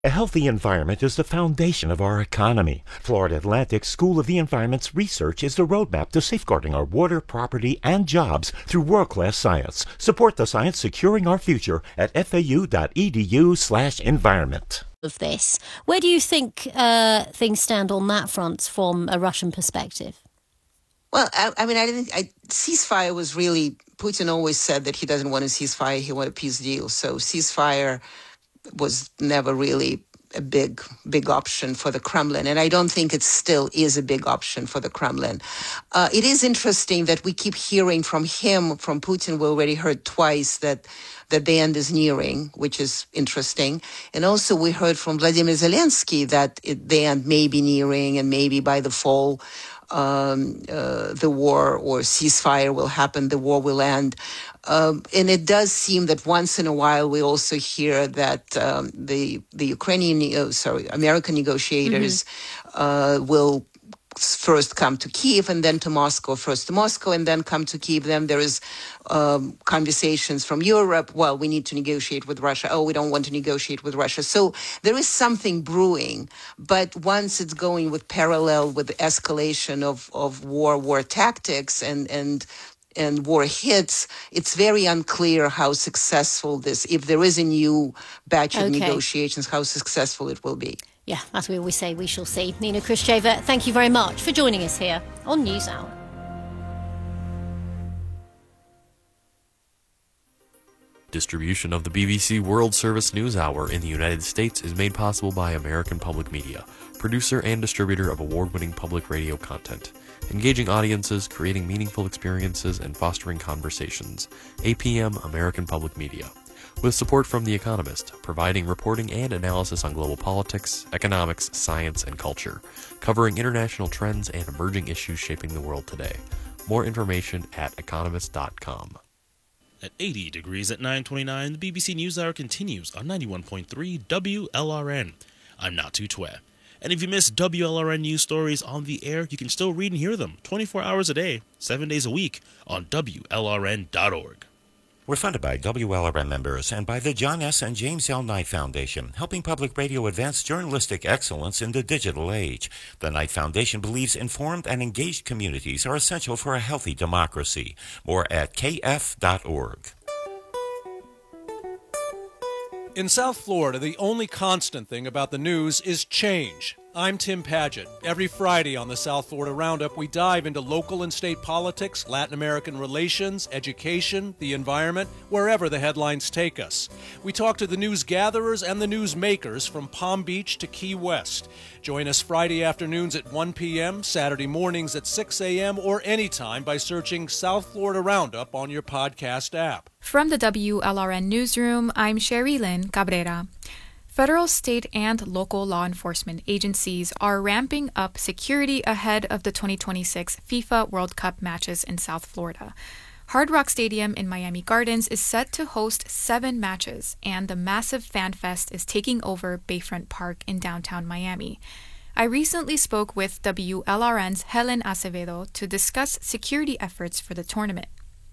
A healthy environment is the foundation of our economy. Florida Atlantic School of the Environment's research is the roadmap to safeguarding our water, property, and jobs through world-class science. Support the science securing our future at fau.edu/environment. Of this, where do you think things stand on that front from a Russian perspective? Well, I think ceasefire was really, Putin always said that he doesn't want a ceasefire, he wanted a peace deal. So ceasefire was never really a big option for the Kremlin. And I don't think it still is a big option for the Kremlin. It is interesting that we keep hearing from Putin, we already heard twice that the end is nearing, which is interesting. And also we heard from Vladimir Zelensky that the end may be nearing and maybe by the fall, the war or ceasefire will happen, the war will end. And it does seem that once in a while we also hear that the American negotiators will first come to Kyiv and then to Moscow, first to Moscow and then come to Kyiv. Then there is conversations from Europe. Well, we need to negotiate with Russia. Oh, we don't want to negotiate with Russia. So there is something brewing. But once it's going with parallel with the escalation of war tactics and war hits, it's very unclear how successful if there is a new batch of negotiations, how successful it will be. Yeah, as we always say, we shall see. Nina Khrushcheva, thank you very much for joining us here on NewsHour. Distribution of the BBC World Service NewsHour in the United States is made possible by American Public Media, producer and distributor of award-winning public radio content, engaging audiences, creating meaningful experiences, and fostering conversations. APM American Public Media. With support from The Economist, providing reporting and analysis on global politics, economics, science, and culture, covering international trends and emerging issues shaping the world today. More information at economist.com. At 80 degrees at 9:29, the BBC NewsHour continues on 91.3 WLRN. I'm Natu Twe. And if you miss WLRN news stories on the air, you can still read and hear them 24 hours a day, 7 days a week on WLRN.org. We're funded by WLRN members and by the John S. and James L. Knight Foundation, helping public radio advance journalistic excellence in the digital age. The Knight Foundation believes informed and engaged communities are essential for a healthy democracy. More at kf.org. In South Florida, the only constant thing about the news is change. I'm Tim Padgett. Every Friday on the South Florida Roundup, we dive into local and state politics, Latin American relations, education, the environment, wherever the headlines take us. We talk to the news gatherers and the news makers from Palm Beach to Key West. Join us Friday afternoons at 1 p.m., Saturday mornings at 6 a.m., or anytime by searching South Florida Roundup on your podcast app. From the WLRN Newsroom, I'm Sherry Lynn Cabrera. Federal, state, and local law enforcement agencies are ramping up security ahead of the 2026 FIFA World Cup matches in South Florida. Hard Rock Stadium in Miami Gardens is set to host 7 matches, and the massive fan fest is taking over Bayfront Park in downtown Miami. I recently spoke with WLRN's Helen Acevedo to discuss security efforts for the tournament.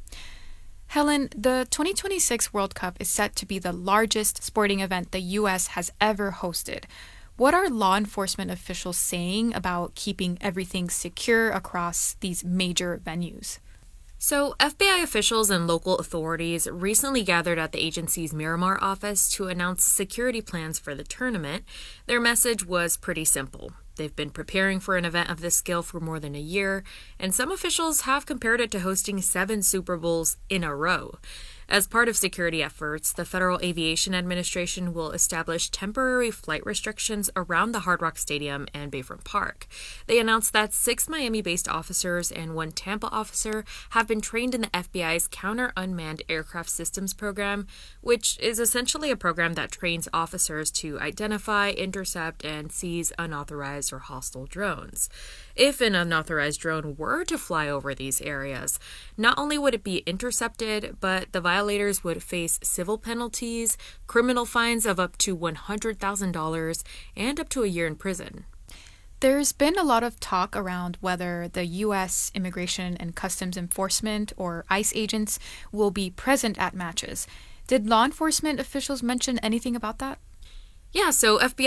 Helen, the 2026 World Cup is set to be the largest sporting event the U.S. has ever hosted. What are law enforcement officials saying about keeping everything secure across these major venues? So, FBI officials and local authorities recently gathered at the agency's Miramar office to announce security plans for the tournament. Their message was pretty simple. They've been preparing for an event of this scale for more than a year, and some officials have compared it to hosting 7 Super Bowls in a row. As part of security efforts, the Federal Aviation Administration will establish temporary flight restrictions around the Hard Rock Stadium and Bayfront Park. They announced that 6 Miami-based officers and 1 Tampa officer have been trained in the FBI's Counter-Unmanned Aircraft Systems program, which is essentially a program that trains officers to identify, intercept, and seize unauthorized or hostile drones. If an unauthorized drone were to fly over these areas, not only would it be intercepted, but the violators would face civil penalties, criminal fines of up to $100,000, and up to a year in prison. There's been a lot of talk around whether the U.S. Immigration and Customs Enforcement, or ICE agents, will be present at matches. Did law enforcement officials mention anything about that? Yeah, so FBI